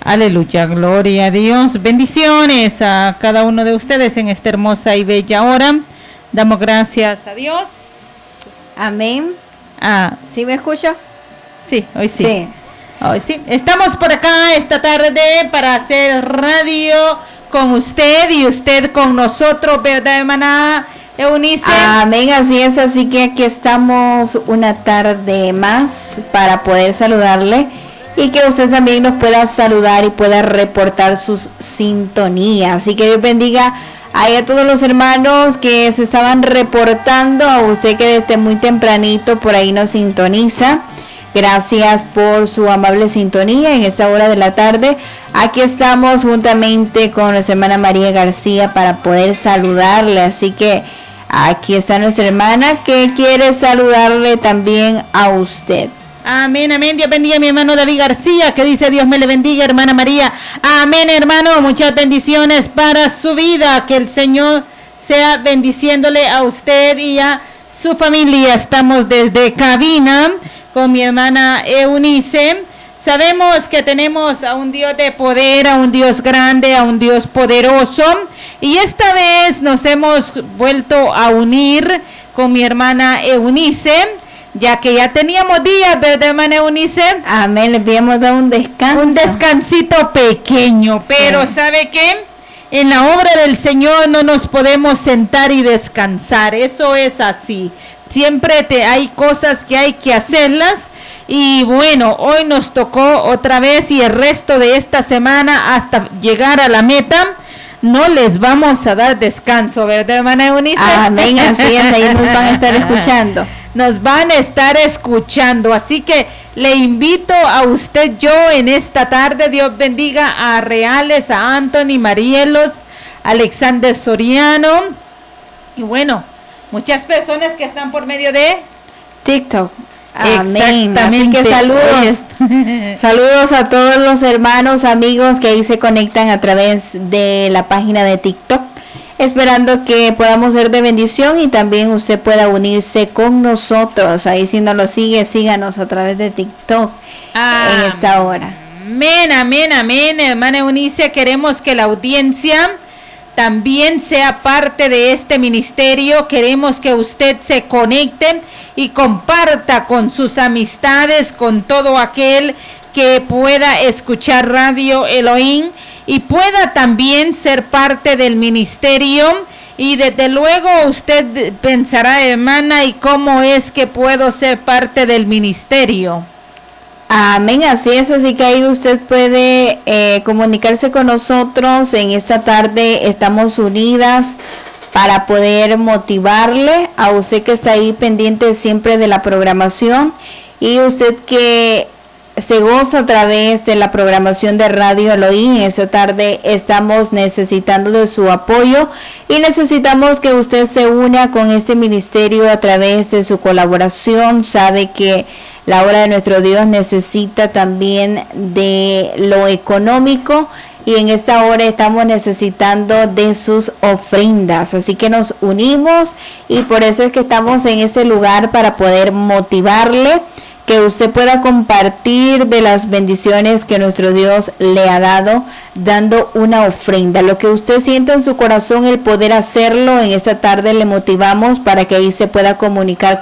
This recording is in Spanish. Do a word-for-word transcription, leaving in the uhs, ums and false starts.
Aleluya, gloria a Dios. Bendiciones a cada uno de ustedes en esta hermosa y bella hora. Damos gracias a Dios. Amén. Ah, ¿Sí me escucho? Sí, hoy sí. Sí. Hoy sí. Estamos por acá esta tarde para hacer radio con usted y usted con nosotros, ¿verdad, hermana Eunice? Amén, así es. Así que aquí estamos una tarde más para poder saludarle y que usted también nos pueda saludar y pueda reportar sus sintonías. Así que Dios bendiga ahí a todos los hermanos que se estaban reportando, a usted que desde muy tempranito por ahí nos sintoniza. Gracias por su amable sintonía en esta hora de la tarde. Aquí estamos juntamente con nuestra hermana María García para poder saludarle. Así que aquí está nuestra hermana que quiere saludarle también a usted. Amén, amén. Dios bendiga a mi hermano David García, que dice Dios me le bendiga, hermana María. Amén, hermano. Muchas bendiciones para su vida. Que el Señor sea bendiciéndole a usted y a su familia. Estamos desde cabina con mi hermana Eunice. Sabemos que tenemos a un Dios de poder, a un Dios grande, a un Dios poderoso. Y esta vez nos hemos vuelto a unir con mi hermana Eunice, ya que ya teníamos días, ¿verdad, hermana Eunice? Amén, le habíamos dado un descanso. Un descansito pequeño, pero sí. ¿Sabe qué? En la obra del Señor no nos podemos sentar y descansar, eso es así. Siempre te, hay cosas que hay que hacerlas y bueno, hoy nos tocó otra vez y el resto de esta semana hasta llegar a la meta. No les vamos a dar descanso, ¿verdad, hermana Eunice? Amén, así es, ahí nos van a estar escuchando. Nos van a estar escuchando, así que le invito a usted yo en esta tarde. Dios bendiga a Reales, a Anthony Marielos, Alexander Soriano y bueno, muchas personas que están por medio de TikTok. Amén. Así que saludos. Saludos a todos los hermanos, amigos que ahí se conectan a través de la página de TikTok. Esperando que podamos ser de bendición y también usted pueda unirse con nosotros. Ahí si no lo sigue, síganos a través de TikTok ah, en esta hora. Amén, amén, amén. Hermana Eunice, queremos que la audiencia también sea parte de este ministerio. Queremos que usted se conecte y comparta con sus amistades, con todo aquel que pueda escuchar Radio Elohim y pueda también ser parte del ministerio. Y desde luego usted pensará, hermana, ¿y cómo es que puedo ser parte del ministerio? Amén, así es, así que ahí usted puede eh, comunicarse con nosotros. En esta tarde estamos unidas para poder motivarle a usted que está ahí pendiente siempre de la programación y usted que se goza a través de la programación de Radio Elohim. Esta tarde estamos necesitando de su apoyo y necesitamos que usted se una con este ministerio a través de su colaboración. Sabe que la obra de nuestro Dios necesita también de lo económico y en esta hora estamos necesitando de sus ofrendas. Así que nos unimos y por eso es que estamos en ese lugar para poder motivarle, que usted pueda compartir de las bendiciones que nuestro Dios le ha dado, dando una ofrenda. Lo que usted sienta en su corazón, el poder hacerlo, en esta tarde le motivamos para que ahí se pueda comunicar